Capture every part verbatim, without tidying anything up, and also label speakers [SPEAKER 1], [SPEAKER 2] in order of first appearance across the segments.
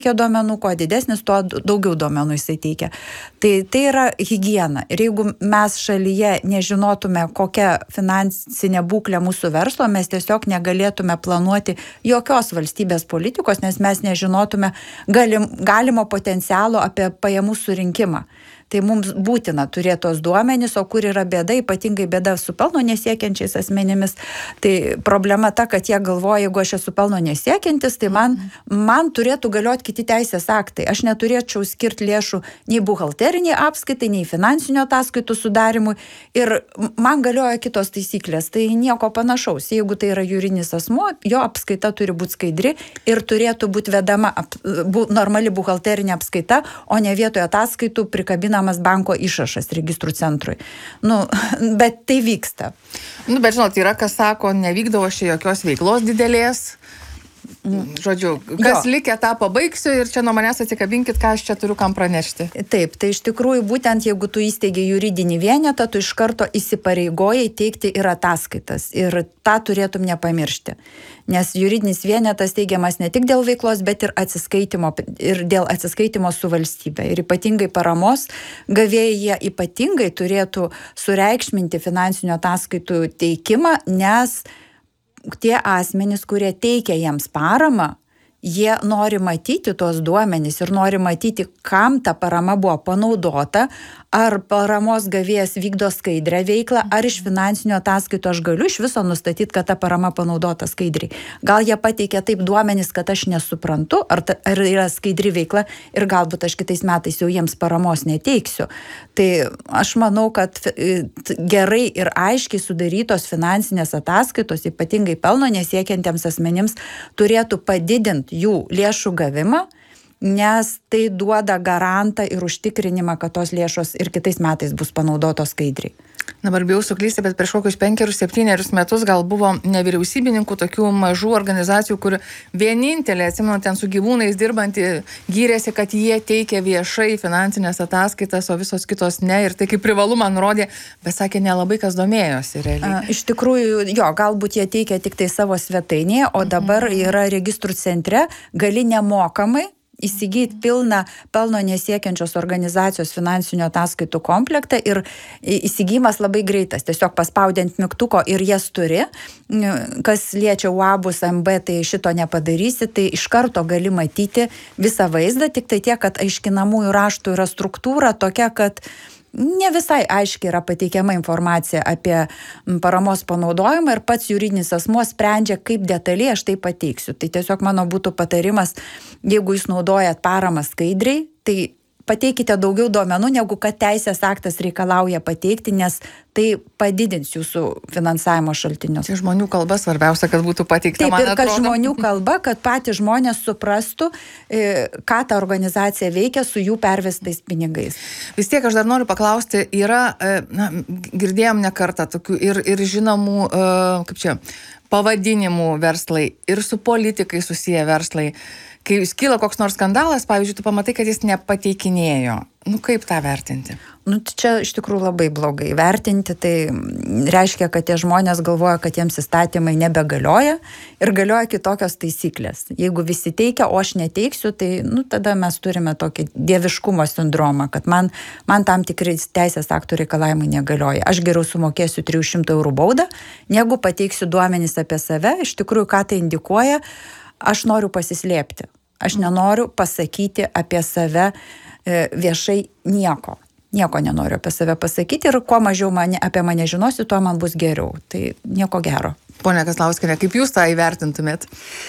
[SPEAKER 1] duomenų, kuo didesnis, tuo daugiau duomenų jisai teikia. Tai, tai yra higiena. Ir jeigu mes šalyje nežinotume, kokia finansinė būklė mūsų verslo, mes tiesiog negalėtume planuoti jokios valstybės politikos, nes mes nežinotume galim, galimo potencialo apie pajamų surinkimą. Tai mums būtina turėti tos duomenys, o kur yra bėda, ypatingai bėda su pelno nesiekiančiais asmenimis. Tai problema ta, kad jie galvoja, jeigu aš esu pelno nesiekiantis, tai man, man turėtų galioti kiti teisės aktai. Aš neturėčiau skirti lėšų nei buhalteriniai apskaitai, nei finansinio ataskaitų sudarimui. Ir man galioja kitos taisyklės. Tai nieko panašaus. Jeigu tai yra juridinis asmuo, jo apskaita turi būti skaidri ir turėtų būti vedama ap, bu, normali buhalterinė apskaita, o ne vietoje ataskaitų prikabina banko išrašas registrų centrui. Nu, bet tai vyksta.
[SPEAKER 2] Nu, bet žinot, yra, kas sako, nevykdavo šia jokios veiklos didelės. Žodžiu, kas jo. Likę tą pabaigsiu ir čia nuo manęs atsikabinkit, ką aš čia turiu kam pranešti.
[SPEAKER 1] Taip, tai iš tikrųjų būtent jeigu tu įsteigi juridinį vienetą, tu iš karto įsipareigojai teikti ir ataskaitas. Ir tą turėtum nepamiršti. Nes juridinis vienetas teigiamas ne tik dėl veiklos, bet ir atsiskaitimo, ir dėl atsiskaitimo su valstybe. Ir ypatingai paramos gavėjai jie ypatingai turėtų sureikšminti finansinių ataskaitų teikimą, nes tie asmenys, kurie teikia jiems paramą, jie nori matyti tuos duomenys ir nori matyti, kam ta parama buvo panaudota, ar paramos gavėjas vykdo skaidrę veiklą, ar iš finansinio ataskaito aš galiu iš viso nustatyti, kad ta parama panaudota skaidriai. Gal jie pateikia taip duomenys, kad aš nesuprantu, ar, ta, ar yra skaidri veikla ir galbūt aš kitais metais jau jiems paramos neteiksiu. Tai aš manau, kad gerai ir aiškiai sudarytos finansinės ataskaitos, ypatingai pelno nesiekiantiems asmenims, turėtų padidinti jų lėšų gavimą, nes tai duoda garantą ir užtikrinimą, kad tos lėšos ir kitais metais bus panaudotos skaidriai.
[SPEAKER 2] Dabar bijau suklysti, bet prieš kokius penkerius, septynerius metus gal buvo nevyriausybininkų, tokių mažų organizacijų, kur vienintelė, atsimenu, ten su gyvūnais dirbanti, gyrėsi, kad jie teikia viešai finansinės ataskaitas, o visos kitos ne, ir tai kaip privalumą nurodė, bet sakė, nelabai kas domėjosi realiai.
[SPEAKER 1] A, iš tikrųjų, jo, galbūt jie teikia tik tai savo svetainėje, o dabar mhm. yra registrų centre, gali nemokamai įsigyti pilną pelno nesiekiančios organizacijos finansinio ataskaitų komplektą ir įsigymas labai greitas, tiesiog paspaudent mygtuko ir jas turi, kas liečia uabus M B, tai šito nepadarysi, tai iš karto gali matyti visą vaizdą, tik tai tiek, kad aiškinamųjų raštų yra struktūra tokia, kad ne visai aiškiai yra pateikiama informacija apie paramos panaudojimą ir pats juridinis asmuo sprendžia, kaip detaliai aš tai pateiksiu. Tai tiesiog mano būtų patarimas, jeigu jūs naudojat paramą skaidriai, tai pateikite daugiau duomenų, negu kad teisės aktas reikalauja pateikti, nes tai padidins jūsų finansavimo šaltinius.
[SPEAKER 2] Tai žmonių kalba svarbiausia, kad būtų pateikta,
[SPEAKER 1] Taip,
[SPEAKER 2] man
[SPEAKER 1] ir
[SPEAKER 2] atrodo.
[SPEAKER 1] kad žmonių kalba, kad patys žmonės suprastų, ką ta organizacija veikia su jų pervestais pinigais.
[SPEAKER 2] Vis tiek aš dar noriu paklausti, yra, na, girdėjom ne kartą tokių ir, ir žinomų, kaip čia, pavadinimų verslai ir su politikai susiję verslai. Kai skyla koks nors skandalas, pavyzdžiui, tu pamatai, kad jis nepateikinėjo. Nu, kaip tą vertinti?
[SPEAKER 1] Nu, čia iš tikrųjų labai blogai. Vertinti tai reiškia, kad tie žmonės galvoja, kad jiems įstatymai nebegalioja ir galioja kitokios taisyklės. Jeigu visi teikia, o aš neteiksiu, tai nu, tada mes turime tokį dieviškumo sindromą, kad man, man tam tikrai teisės aktų reikalavimai negalioja. Aš geriau sumokėsiu trijų šimtų eurų baudą, negu pateiksiu duomenys apie save. Iš tikrųjų, ką tai indikuoja, aš noriu pasislėpti. Aš nenoriu pasakyti apie save viešai nieko. Nieko nenoriu apie save pasakyti ir kuo mažiau mane, apie mane žinosi, tuo man bus geriau. Tai nieko gero.
[SPEAKER 2] Pone Kazlauskienė, kaip jūs tą įvertintumėt?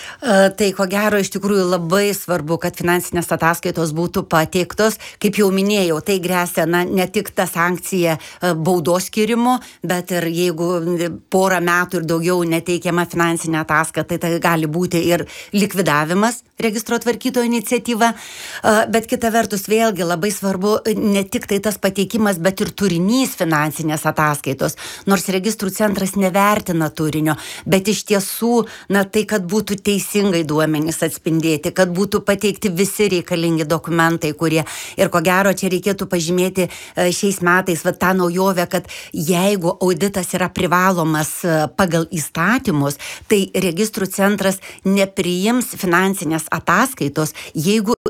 [SPEAKER 3] Tai ko gero iš tikrųjų labai svarbu, kad finansinės ataskaitos būtų pateiktos. Kaip jau minėjau, tai gresia na, ne tik ta sankcija baudos skirimo, bet ir jeigu porą metų ir daugiau neteikiama finansinė ataskaita, tai gali būti ir likvidavimas registro tvarkytojo iniciatyva. Bet kita vertus vėlgi labai svarbu ne tik tai tas pateikimas, bet ir turinys finansinės ataskaitos. Nors registrų centras nevertina turinio, bet iš tiesų, na tai, kad būtų teisingai duomenys atspindėti, kad būtų pateikti visi reikalingi dokumentai, kurie, ir ko gero čia reikėtų pažymėti šiais metais, va tą naujovę, kad jeigu auditas yra privalomas pagal įstatymus, tai registrų centras nepriims finansinės ataskaitos, jeigu